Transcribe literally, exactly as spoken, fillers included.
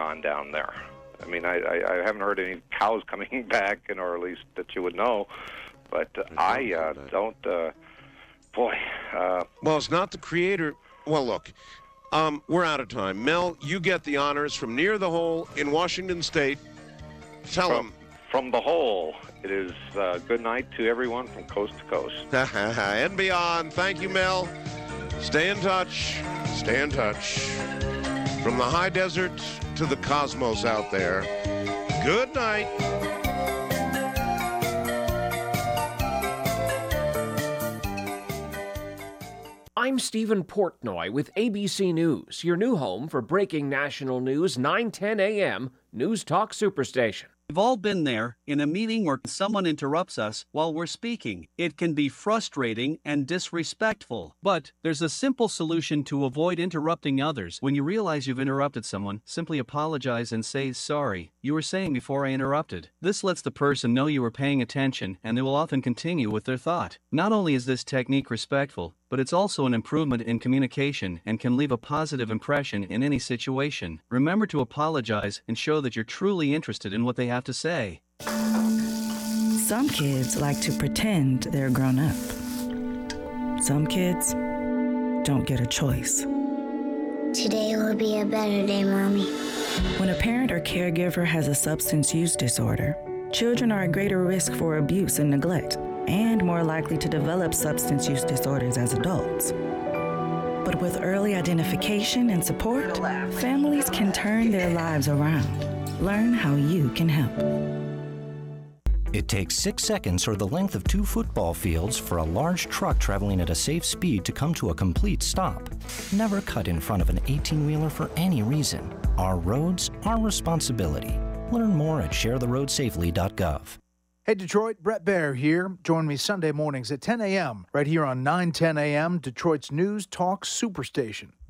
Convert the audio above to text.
gone down there. I mean, I, I, I haven't heard any cows coming back, and or at least that you would know. But uh, I uh, don't, uh, boy. Uh, well, it's not the creator. Well, look, um, we're out of time. Mel, you get the honors from Near the Hole in Washington State. Tell from, them. From the Hole, it is uh, good night to everyone from coast to coast. And beyond. Thank you, Mel. Stay in touch. Stay in touch. From the high desert to the cosmos out there, good night. I'm Stephen Portnoy with A B C News, your new home for breaking national news, nine ten a.m. News Talk Superstation. We've all been there, in a meeting where someone interrupts us while we're speaking. It can be frustrating and disrespectful. But there's a simple solution to avoid interrupting others. When you realize you've interrupted someone, simply apologize and say, sorry, you were saying before I interrupted. This lets the person know you were paying attention, and they will often continue with their thought. Not only is this technique respectful, but it's also an improvement in communication and can leave a positive impression in any situation. Remember to apologize and show that you're truly interested in what they have to say. Some kids like to pretend they're grown up. Some kids don't get a choice. Today will be a better day, Mommy. When a parent or caregiver has a substance use disorder, children are at greater risk for abuse and neglect, and more likely to develop substance use disorders as adults. But with early identification and support, families can turn their lives around. Learn how you can help. It takes six seconds or the length of two football fields for a large truck traveling at a safe speed to come to a complete stop. Never cut in front of an eighteen-wheeler for any reason. Our roads, our responsibility. Learn more at share the road safely dot gov. Hey Detroit, Brett Baer here. Join me Sunday mornings at ten a.m. right here on nine ten a.m. Detroit's News Talk Superstation.